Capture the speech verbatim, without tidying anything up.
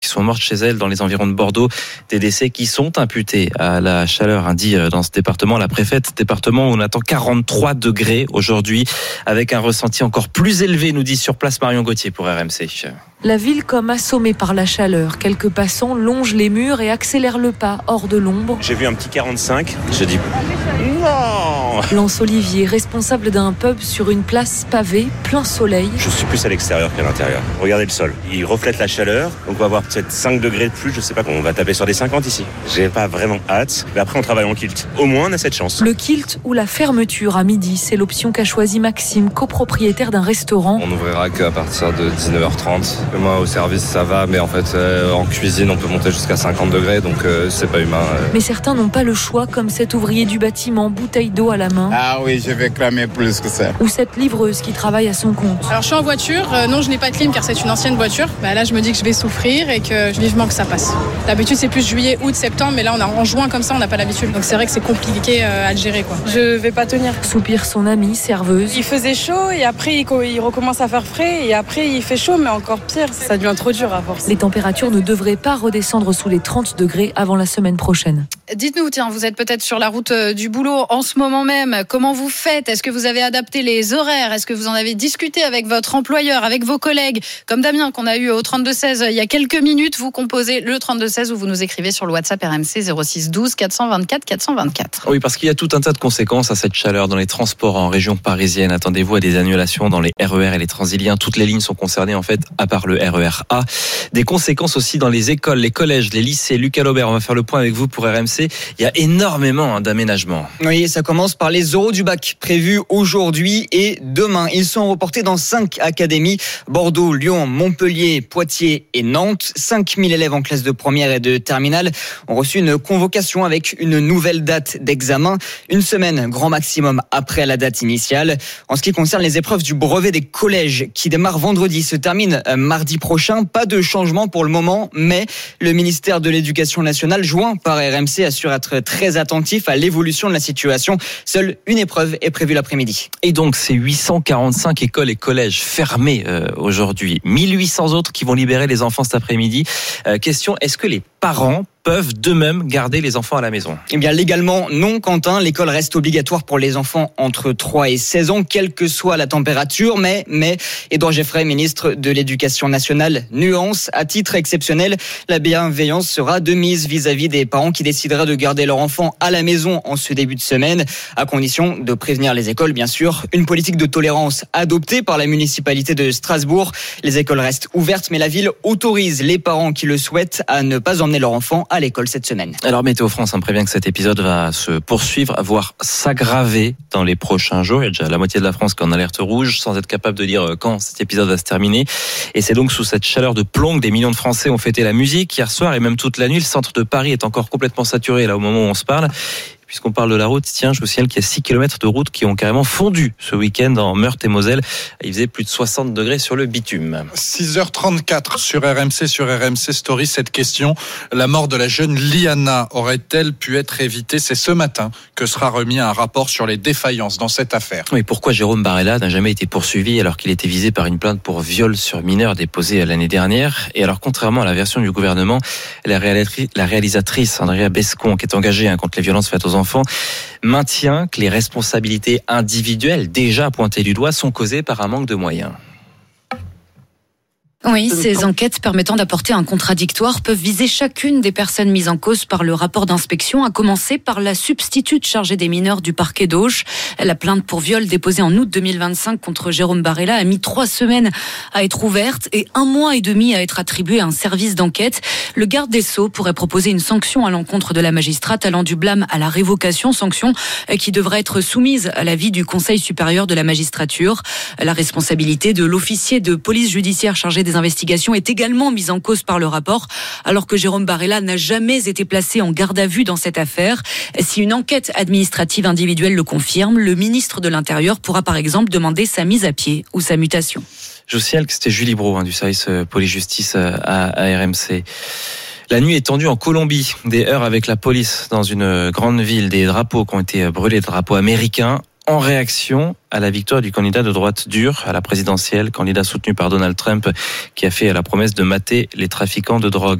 sont mortes chez elles dans les environs de Bordeaux. Des décès qui sont imputés à la chaleur, hein, dit dans ce département la préfète. Département où on attend quarante-trois degrés aujourd'hui, avec un ressenti encore plus élevé, nous dit sur place Marion Gauthier pour R M C. La ville comme assommée par la chaleur. Quelques passants longent les murs et accélèrent le pas hors de l'ombre. J'ai vu un petit quarante-cinq, j'ai dit non. Lance Olivier, responsable d'un pub sur une place pavée, plein soleil. Je suis plus à l'extérieur qu'à l'intérieur. Regardez le sol, il reflète la chaleur, donc on va avoir peut-être cinq degrés de plus, je sais pas, on va taper sur des cinquante ici. J'ai pas vraiment hâte, mais après on travaille en kilt. Au moins on a cette chance. Le kilt ou la fermeture à midi, c'est l'option qu'a choisi Maxime, copropriétaire d'un restaurant. On n'ouvrira qu'à partir de dix-neuf heures trente. Moi au service ça va, mais en fait euh, en cuisine on peut monter jusqu'à cinquante degrés, donc euh, c'est pas humain. Euh. Mais certains n'ont pas le choix, comme cet ouvrier du bâtiment, bouteille d'eau à la main. Ah oui, je vais cramer plus que ça. Ou cette livreuse qui travaille à son compte. Alors je suis en voiture, euh, non je n'ai pas de clim car c'est une ancienne voiture. Bah, là je me dis que je vais souffrir et que vivement que ça passe. D'habitude c'est plus juillet, août, septembre, mais là on a en juin comme ça, on n'a pas l'habitude. Donc c'est vrai que c'est compliqué euh, à le gérer quoi. Je vais pas tenir. Soupire son amie, serveuse. Il faisait chaud et après il, il recommence à faire frais et après il fait chaud, mais encore pire, ça devient trop dur à force. Les températures ne devraient pas redescendre sous les trente degrés avant la semaine prochaine. Dites-nous, tiens, vous êtes peut-être sur la route du boulot en ce moment même. Comment vous faites ? Est-ce que vous avez adapté les horaires ? Est-ce que vous en avez discuté avec votre employeur, avec vos collègues ? Comme Damien qu'on a eu au trente-deux seize il y a quelques minutes, vous composez le trente-deux seize ou vous nous écrivez sur le WhatsApp R M C zéro six douze quatre cent vingt-quatre quatre cent vingt-quatre. Oui, parce qu'il y a tout un tas de conséquences à cette chaleur dans les transports en région parisienne. Attendez-vous à des annulations dans les R E R et les Transiliens. Toutes les lignes sont concernées en fait, à part le R E R A. Des conséquences aussi dans les écoles, les collèges, les lycées. Lucas Laubert, on va faire le point avec vous pour R M C. Il y a énormément hein, d'aménagements. Oui, ça commence par les oraux du bac prévus aujourd'hui et demain. Ils sont reportés dans cinq académies, Bordeaux, Lyon, Montpellier, Poitiers et Nantes. cinq mille élèves en classe de première et de terminale ont reçu une convocation avec une nouvelle date d'examen. Une semaine, grand maximum, après la date initiale. En ce qui concerne les épreuves du brevet des collèges qui démarrent vendredi, se terminent mardi prochain. Pas de changement pour le moment, mais le ministère de l'Éducation nationale, joint par R M C, assure être très attentif à l'évolution de la situation. Seule une épreuve est prévue l'après-midi. Et donc, c'est huit cent quarante-cinq écoles et collèges fermés euh, aujourd'hui. mille huit cents autres qui vont libérer les enfants cet après-midi. Euh, question, est-ce que les parents peuvent d'eux-mêmes garder les enfants à la maison? Eh bien, légalement, non, Quentin. L'école reste obligatoire pour les enfants entre trois et seize ans, quelle que soit la température. Mais, mais, Édouard Geoffrey, ministre de l'Éducation nationale, nuance, à titre exceptionnel, la bienveillance sera de mise vis-à-vis des parents qui décideraient de garder leur enfant à la maison en ce début de semaine, à condition de prévenir les écoles, bien sûr. Une politique de tolérance adoptée par la municipalité de Strasbourg. Les écoles restent ouvertes, mais la ville autorise les parents qui le souhaitent à ne pas emmener leur enfant à l'école cette semaine. Alors Météo France hein, prévient que cet épisode va se poursuivre, voire s'aggraver dans les prochains jours. Il y a déjà la moitié de la France qui est en alerte rouge, sans être capable de dire quand cet épisode va se terminer. Et c'est donc sous cette chaleur de plomb que des millions de Français ont fêté la musique hier soir et même toute la nuit. Le centre de Paris est encore complètement saturé là au moment où on se parle. Puisqu'on parle de la route, tiens, je vous signale qu'il y a six kilomètres de route qui ont carrément fondu ce week-end en Meurthe et Moselle. Il faisait plus de soixante degrés sur le bitume. six heures trente-quatre sur R M C, sur R M C Story, cette question. La mort de la jeune Liana aurait-elle pu être évitée ? C'est ce matin que sera remis un rapport sur les défaillances dans cette affaire. Oui, pourquoi Jérôme Barella n'a jamais été poursuivi alors qu'il était visé par une plainte pour viol sur mineur déposée l'année dernière ? Et alors, contrairement à la version du gouvernement, la réalisatrice Andrea Bescon, qui est engagée hein, contre les violences faites aux enfants, maintient que les responsabilités individuelles déjà pointées du doigt sont causées par un manque de moyens. Oui, ces enquêtes permettant d'apporter un contradictoire peuvent viser chacune des personnes mises en cause par le rapport d'inspection, à commencer par la substitute chargée des mineurs du parquet d'Auch. La plainte pour viol déposée en août deux mille vingt-cinq contre Jérôme Barella a mis trois semaines à être ouverte et un mois et demi à être attribué à un service d'enquête. Le garde des Sceaux pourrait proposer une sanction à l'encontre de la magistrate allant du blâme à la révocation, sanction qui devrait être soumise à l'avis du Conseil supérieur de la magistrature. La responsabilité de l'officier de police judiciaire chargé des investigations est également mise en cause par le rapport, alors que Jérôme Barella n'a jamais été placé en garde à vue dans cette affaire. Si une enquête administrative individuelle le confirme, le ministre de l'Intérieur pourra par exemple demander sa mise à pied ou sa mutation. Je vous signale que c'était Julie Brault hein, du service police-justice à, à R M C. La nuit est tendue en Colombie. Des heurts avec la police dans une grande ville, des drapeaux qui ont été brûlés, des drapeaux américains, en réaction à la victoire du candidat de droite dure à la présidentielle, candidat soutenu par Donald Trump, qui a fait la promesse de mater les trafiquants de drogue.